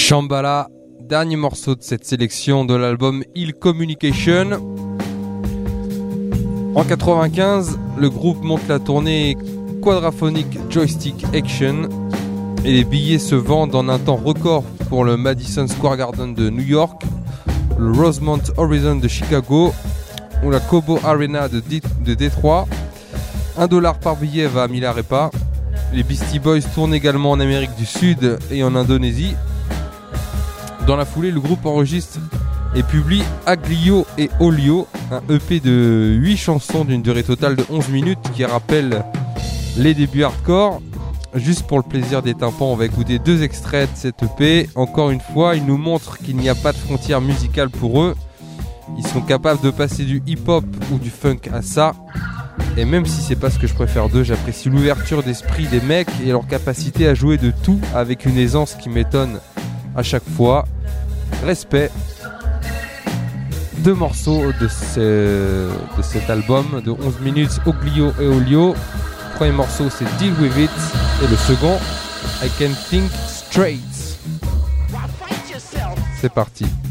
Shambhala, dernier morceau de cette sélection de l'album Ill Communication. En 95, le groupe monte la tournée Quadraphonic Joystick Action et les billets se vendent en un temps record pour le Madison Square Garden de New York, le Rosemont Horizon de Chicago ou la Cobo Arena de Détroit. $1 par billet va à Milarepa. Les Beastie Boys tournent également en Amérique du Sud et en Indonésie. Dans la foulée, le groupe enregistre et publie Aglio et Olio, un EP de 8 chansons d'une durée totale de 11 minutes qui rappelle les débuts hardcore. Juste pour le plaisir des tympans, on va écouter 2 extraits de cet EP. Encore une fois, ils nous montrent qu'il n'y a pas de frontières musicales pour eux. Ils sont capables de passer du hip-hop ou du funk à ça. Et même si c'est pas ce que je préfère d'eux, j'apprécie l'ouverture d'esprit des mecs et leur capacité à jouer de tout avec une aisance qui m'étonne à chaque fois. Respect. 2 morceaux de cet album de 11 minutes, Oglio et Olio. Le premier morceau c'est Deal With It et le second I Can Think Straight. C'est parti.